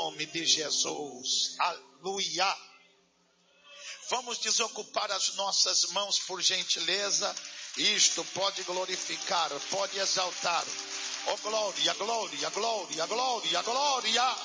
nome de Jesus. Aleluia. Vamos desocupar as nossas mãos, por gentileza. Isto pode glorificar, pode exaltar. Oh, glória, glória, glória, glória, glória.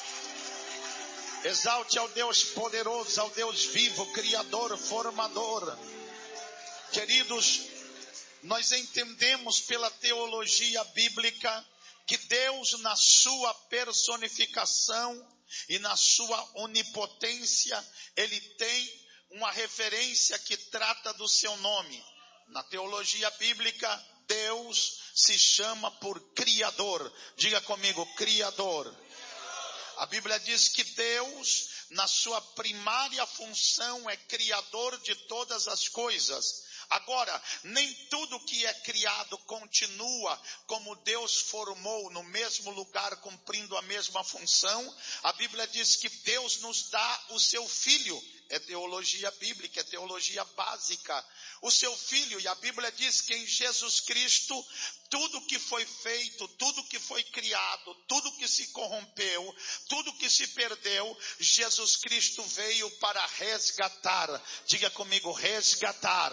Exalte ao Deus poderoso, ao Deus vivo, Criador, Formador. Queridos, nós entendemos pela teologia bíblica que Deus, na sua personificação e na sua onipotência, Ele tem uma referência que trata do seu nome. Na teologia bíblica, Deus se chama por Criador. Diga comigo, Criador. A Bíblia diz que Deus, na sua primária função, é Criador de todas as coisas. Agora, nem tudo que é criado continua como Deus formou no mesmo lugar, cumprindo a mesma função. A Bíblia diz que Deus nos dá o seu Filho. É teologia bíblica, é teologia básica. O seu Filho, e a Bíblia diz que em Jesus Cristo, tudo que foi feito, tudo que foi criado, tudo que se corrompeu, tudo que se perdeu, Jesus Cristo veio para resgatar. Diga comigo, resgatar.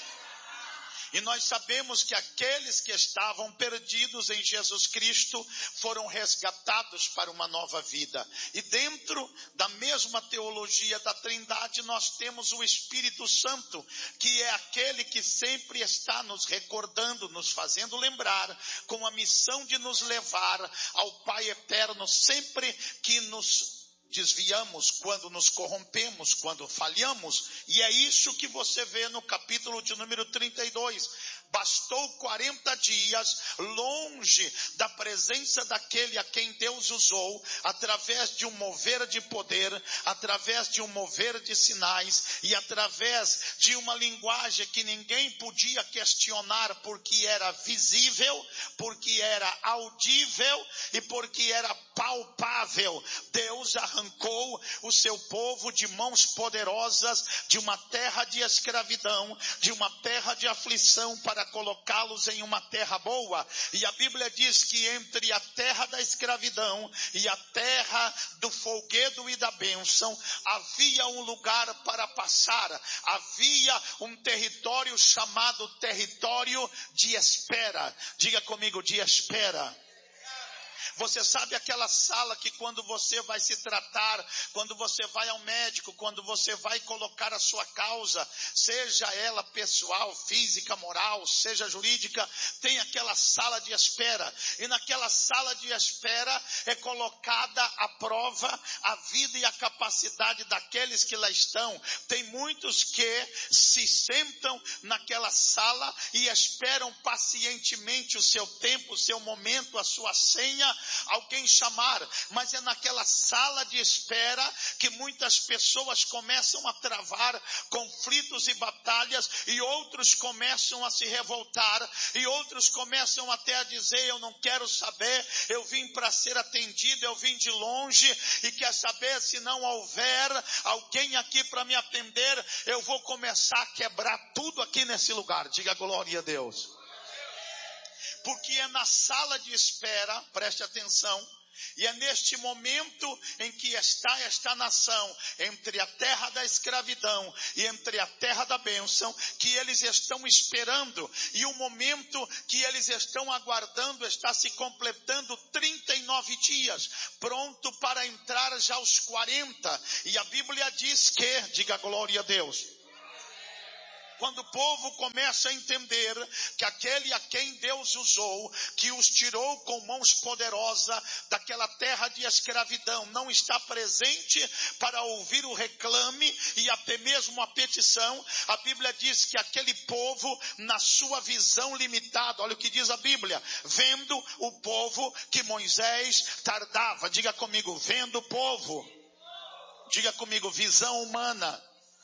E nós sabemos que aqueles que estavam perdidos em Jesus Cristo foram resgatados para uma nova vida. E dentro da mesma teologia da Trindade nós temos o Espírito Santo, que é aquele que sempre está nos recordando, nos fazendo lembrar, com a missão de nos levar ao Pai eterno sempre que nos desviamos, quando nos corrompemos, quando falhamos. E é isso que você vê no capítulo de número 32. Bastou 40 dias longe da presença daquele a quem Deus usou, através de um mover de poder, através de um mover de sinais e através de uma linguagem que ninguém podia questionar, porque era visível, porque era audível e porque era palpável. Deus arrancou o seu povo de mãos poderosas, de uma terra de escravidão, de uma terra de aflição, para colocá-los em uma terra boa. E a Bíblia diz que entre a terra da escravidão e a terra do folguedo e da bênção, havia um lugar para passar, havia um território chamado território de espera. Diga comigo, de espera. Você sabe aquela sala que quando você vai se tratar, quando você vai ao médico, quando você vai colocar a sua causa, seja ela pessoal, física, moral, seja jurídica, tem aquela sala de espera. E naquela sala de espera é colocada à prova a vida e a capacidade daqueles que lá estão. Tem muitos que se sentam naquela sala e esperam pacientemente o seu tempo, o seu momento, a sua senha, alguém chamar, mas é naquela sala de espera que muitas pessoas começam a travar conflitos e batalhas, e outros começam a se revoltar, e outros começam até a dizer: eu não quero saber, eu vim para ser atendido, eu vim de longe, e quer saber, se não houver alguém aqui para me atender, eu vou começar a quebrar tudo aqui nesse lugar. Diga glória a Deus. Porque é na sala de espera, preste atenção, e é neste momento em que está esta nação, entre a terra da escravidão e entre a terra da bênção, que eles estão esperando, e o momento que eles estão aguardando está se completando 39 dias, pronto para entrar já aos 40, e a Bíblia diz que, diga glória a Deus, quando o povo começa a entender que aquele a quem Deus usou, que os tirou com mãos poderosas daquela terra de escravidão, não está presente para ouvir o reclame e até mesmo a petição, a Bíblia diz que aquele povo, na sua visão limitada, olha o que diz a Bíblia, vendo o povo que Moisés tardava. Diga comigo, vendo o povo. Diga comigo, visão humana.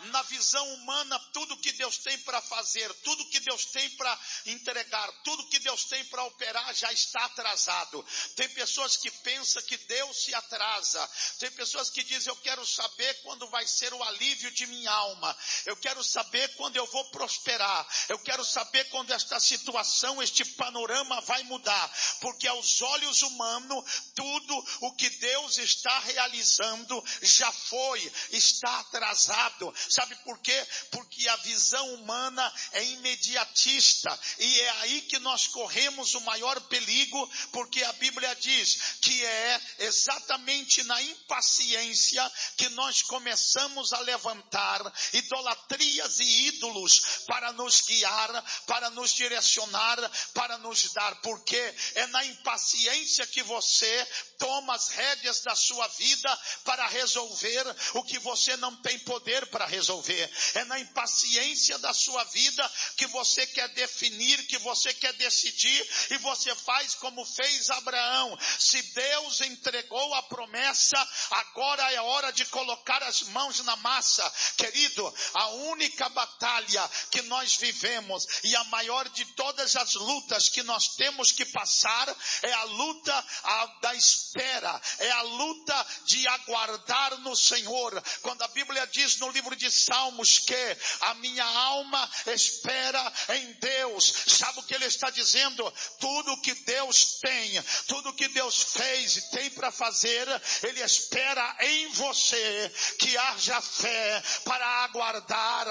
Na visão humana, tudo que Deus tem para fazer, tudo que Deus tem para entregar, tudo que Deus tem para operar já está atrasado. Tem pessoas que pensam que Deus se atrasa. Tem pessoas que dizem: eu quero saber quando vai ser o alívio de minha alma. Eu quero saber quando eu vou prosperar. Eu quero saber quando esta situação, este panorama vai mudar. Porque aos olhos humanos, tudo o que Deus está realizando já foi, está atrasado. Sabe por quê? Porque a visão humana é imediatista. E é aí que nós corremos o maior perigo, porque a Bíblia diz que é exatamente na impaciência que nós começamos a levantar idolatrias e ídolos para nos guiar, para nos direcionar, para nos dar. Porque é na impaciência que você toma as rédeas da sua vida para resolver o que você não tem poder para resolver. É na impaciência da sua vida que você quer definir, que você quer decidir, e você faz como fez Abraão. Se Deus entregou a promessa, agora é hora de colocar as mãos na massa. Querido, a única batalha que nós vivemos e a maior de todas as lutas que nós temos que passar é a luta da espera, é a luta de aguardar no Senhor. Quando a Bíblia diz no livro de Salmos que a minha alma espera em Deus, sabe o que ele está dizendo? Tudo que Deus tem, tudo que Deus fez e tem para fazer, ele espera em você que haja fé para aguardar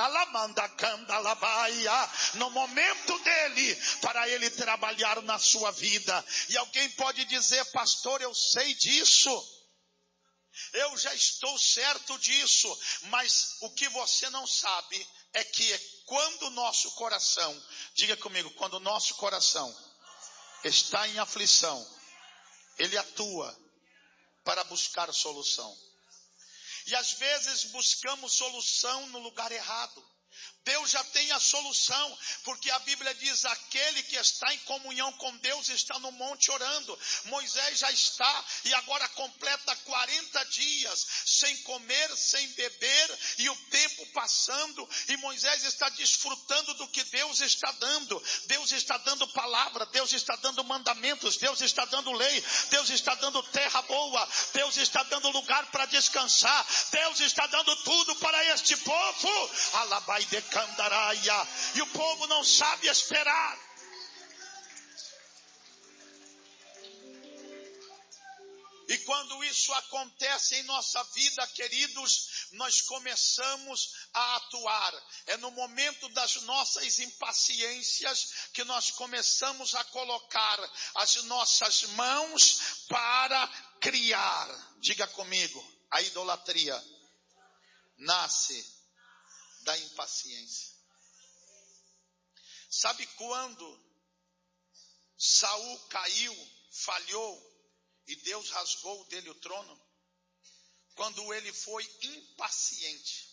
no momento dele, para ele trabalhar na sua vida. E alguém pode dizer: pastor, eu sei disso, eu já estou certo disso, mas o que você não sabe é que quando o nosso coração, diga comigo, quando o nosso coração está em aflição, ele atua para buscar solução. E às vezes buscamos solução no lugar errado. Deus já tem a solução, porque a Bíblia diz: aquele que está em comunhão com Deus está no monte orando. Moisés já está, e agora completa 40 dias, sem comer, sem beber, e o tempo passando, e Moisés está desfrutando do que Deus está dando. Deus está dando palavra, Deus está dando mandamentos, Deus está dando lei, Deus está dando terra boa, Deus está dando lugar para descansar, Deus está dando tudo para este povo. Alabai de Candaraia, e o povo não sabe esperar. E quando isso acontece em nossa vida, queridos, nós começamos a atuar. É no momento das nossas impaciências que nós começamos a colocar as nossas mãos para criar. Diga comigo, a idolatria nasce da impaciência. Sabe quando Saul caiu, falhou e Deus rasgou dele o trono? Quando ele foi impaciente.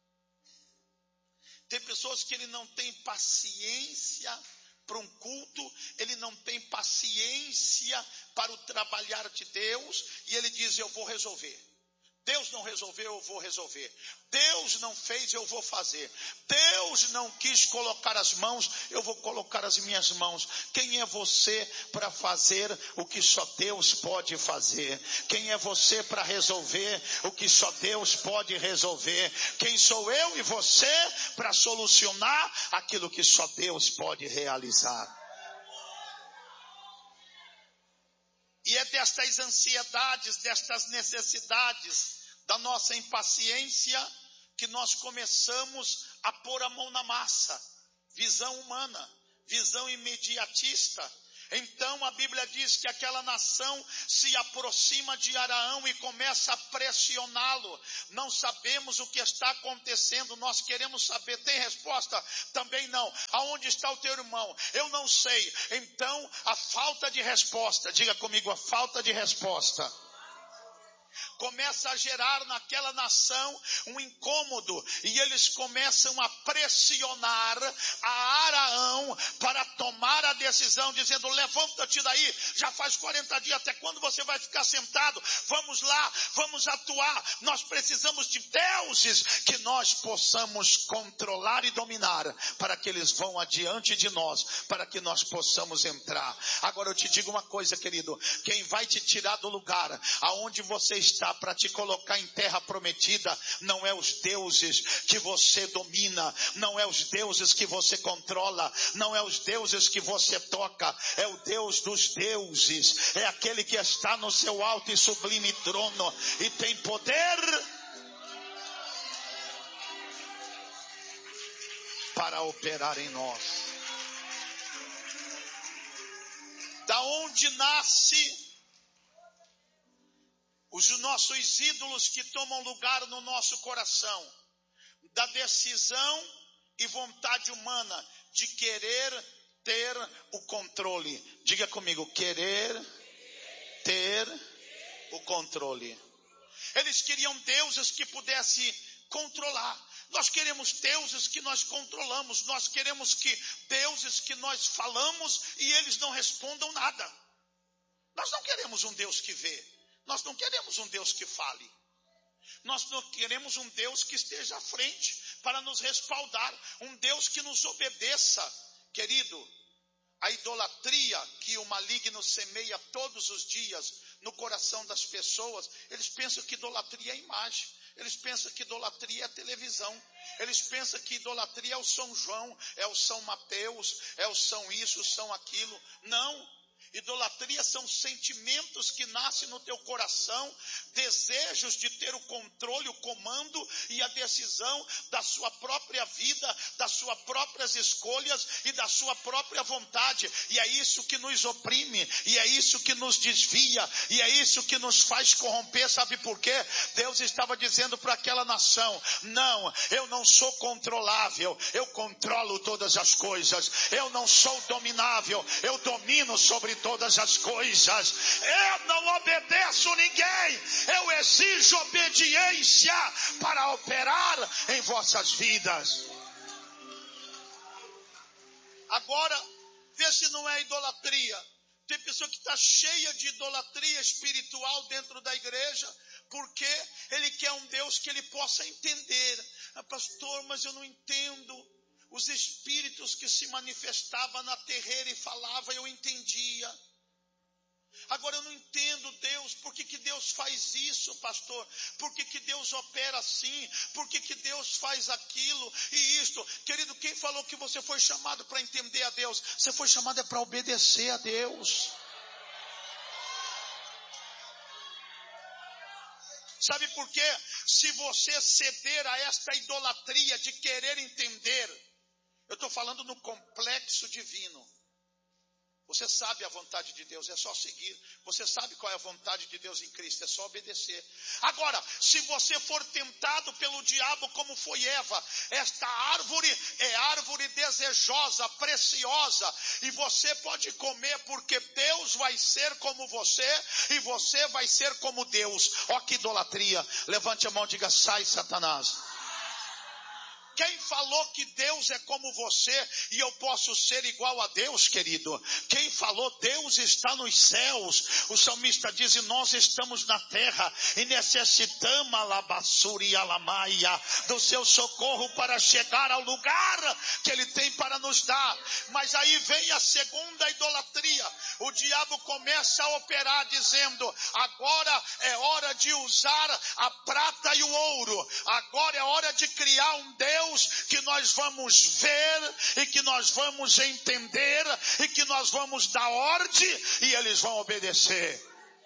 Tem pessoas que ele não tem paciência para um culto, ele não tem paciência para o trabalhar de Deus, e ele diz: eu vou resolver. Deus não resolveu, eu vou resolver. Deus não fez, eu vou fazer. Deus não quis colocar as mãos, eu vou colocar as minhas mãos. Quem é você para fazer o que só Deus pode fazer? Quem é você para resolver o que só Deus pode resolver? Quem sou eu e você para solucionar aquilo que só Deus pode realizar? E é destas ansiedades, destas necessidades, da nossa impaciência, que nós começamos a pôr a mão na massa. Visão humana, visão imediatista. Então a Bíblia diz que aquela nação se aproxima de Araão e começa a pressioná-lo. Não sabemos o que está acontecendo, nós queremos saber. Tem resposta? Também não. Aonde está o teu irmão? Eu não sei. Então a falta de resposta, diga comigo, a falta de resposta começa a gerar naquela nação um incômodo, e eles começam a pressionar a Araão para tomar a decisão, dizendo: levanta-te daí, já faz 40 dias, até quando você vai ficar sentado? Vamos lá, vamos atuar. Nós precisamos de deuses que nós possamos controlar e dominar, para que eles vão adiante de nós, para que nós possamos entrar. Agora eu te digo uma coisa, querido: quem vai te tirar do lugar aonde você está para te colocar em terra prometida não é os deuses que você domina, não é os deuses que você controla, não é os deuses que você toca, é o Deus dos deuses, é aquele que está no seu alto e sublime trono e tem poder para operar em nós. Da onde nasce os nossos ídolos que tomam lugar no nosso coração? Da decisão e vontade humana de querer ter o controle. Diga comigo: querer ter o controle. Eles queriam deuses que pudessem controlar. Nós queremos deuses que nós controlamos. Nós queremos que deuses que nós falamos e eles não respondam nada. Nós não queremos um Deus que vê. Nós não queremos um Deus que fale. Nós não queremos um Deus que esteja à frente para nos respaldar. Um Deus que nos obedeça. Querido, a idolatria que o maligno semeia todos os dias no coração das pessoas, eles pensam que idolatria é imagem. Eles pensam que idolatria é televisão. Eles pensam que idolatria é o São João, é o São Mateus, é o São isso, São aquilo. Não. Idolatria são sentimentos que nascem no teu coração, desejos de ter o controle, o comando e a decisão da sua própria vida, das suas próprias escolhas e da sua própria vontade. E é isso que nos oprime, e é isso que nos desvia, e é isso que nos faz corromper. Sabe por quê? Deus estava dizendo para aquela nação: não, eu não sou controlável, eu controlo todas as coisas. Eu não sou dominável, eu domino sobre todas as coisas. Eu não obedeço ninguém, eu exijo obediência para operar em vossas vidas. Agora, vê se não é idolatria. Tem pessoa que está cheia de idolatria espiritual dentro da igreja, porque ele quer um Deus que ele possa entender. Pastor, mas eu não entendo. Os espíritos que se manifestavam na terreira e falavam, eu entendia. Agora eu não entendo, Deus, por que Deus faz isso, pastor? Por que Deus opera assim? Por que Deus faz aquilo e isto? Querido, quem falou que você foi chamado para entender a Deus? Você foi chamado para obedecer a Deus. Sabe por quê? Se você ceder a esta idolatria de querer entender, eu estou falando no complexo divino. Você sabe a vontade de Deus, é só seguir. Você sabe qual é a vontade de Deus em Cristo, é só obedecer. Agora, se você for tentado pelo diabo como foi Eva, esta árvore é árvore desejosa, preciosa, e você pode comer porque Deus vai ser como você e você vai ser como Deus. Ó que idolatria. Levante a mão e diga: sai, Satanás. Quem falou que Deus é como você e eu posso ser igual a Deus, querido? Quem falou? Deus está nos céus. O salmista diz: e nós estamos na terra e necessitamos do seu socorro para chegar ao lugar que ele tem para nos dar. Mas aí vem a segunda idolatria. O diabo começa a operar dizendo: agora é hora de usar a prata e o ouro. Agora é hora de criar um Deus que nós vamos ver e que nós vamos entender e que nós vamos dar ordem e eles vão obedecer.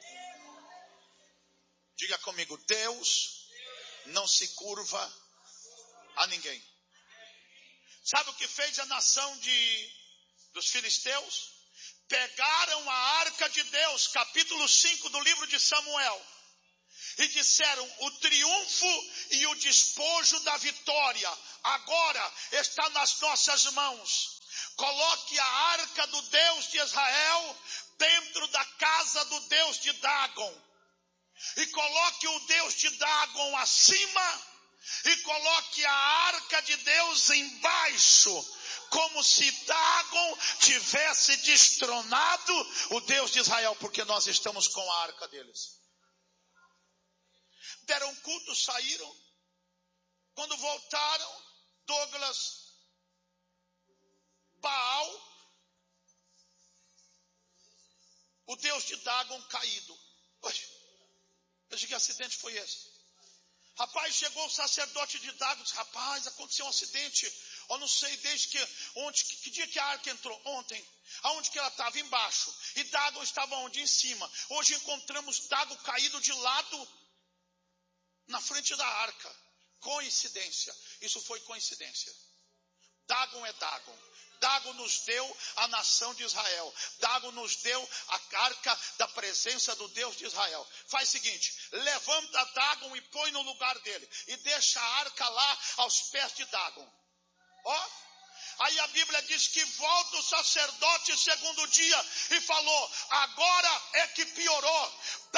Diga comigo: Deus não se curva a ninguém. Sabe o que fez a nação dos filisteus? Pegaram a arca de Deus, capítulo 5 do livro de Samuel, e disseram: o triunfo e o despojo da vitória agora está nas nossas mãos. Coloque a arca do Deus de Israel dentro da casa do Deus de Dagon. e coloque o Deus de Dagon acima, e coloque a arca de Deus embaixo, como se Dagon tivesse destronado o Deus de Israel, porque nós estamos com a arca deles. Deram culto, saíram. Quando voltaram, Douglas, Baal, o Deus de Dagon caído. Eu digo, que acidente foi esse? Rapaz, chegou o sacerdote de Dagon, disse, rapaz, aconteceu um acidente. Eu não sei desde que dia que a arca entrou? Ontem. Aonde que ela estava? Embaixo. E Dagon estava onde? Em cima. Hoje encontramos Dagon caído de lado na frente da arca. Coincidência. Isso foi coincidência. Dagon é Dagon. Dagon nos deu a nação de Israel. Dagon nos deu a arca da presença do Deus de Israel. Faz o seguinte, levanta Dagon e põe no lugar dele. E deixa a arca lá aos pés de Dagon. Ó. Aí a Bíblia diz que volta o sacerdote segundo dia e falou, agora é que piorou.